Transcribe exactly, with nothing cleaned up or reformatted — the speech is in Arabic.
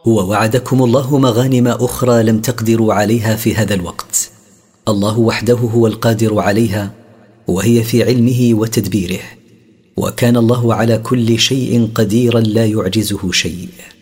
هو وعدكم الله مغانم أخرى لم تقدروا عليها في هذا الوقت. الله وحده هو القادر عليها، وهي في علمه وتدبيره، وكان الله على كل شيء قديرا لا يعجزه شيء.